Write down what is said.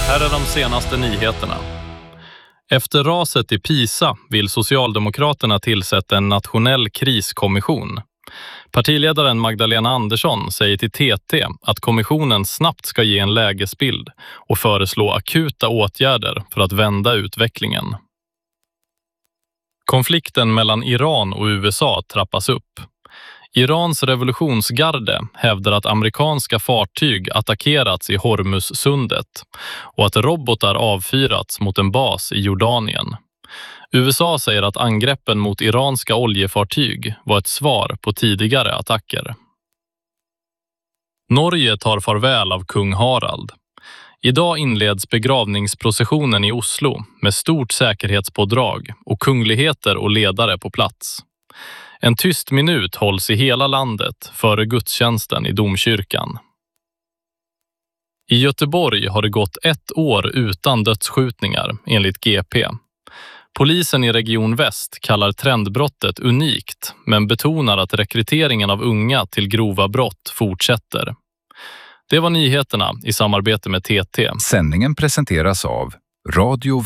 Här är de senaste nyheterna. Efter raset i Pisa vill Socialdemokraterna tillsätta en nationell kriskommission. Partiledaren Magdalena Andersson säger till TT att kommissionen snabbt ska ge en lägesbild och föreslå akuta åtgärder för att vända utvecklingen. Konflikten mellan Iran och USA trappas upp. Irans revolutionsgarde hävdar att amerikanska fartyg attackerats i Hormuzsundet och att robotar avfyrats mot en bas i Jordanien. USA säger att angreppen mot iranska oljefartyg var ett svar på tidigare attacker. Norge tar farväl av kung Harald. Idag inleds begravningsprocessionen i Oslo med stort säkerhetspådrag och kungligheter och ledare på plats. En tyst minut hålls i hela landet före gudstjänsten i domkyrkan. I Göteborg har det gått 1 år utan dödsskjutningar, enligt GP. Polisen i Region Väst kallar trendbrottet unikt, men betonar att rekryteringen av unga till grova brott fortsätter. Det var nyheterna i samarbete med TT. Sändningen presenteras av Radio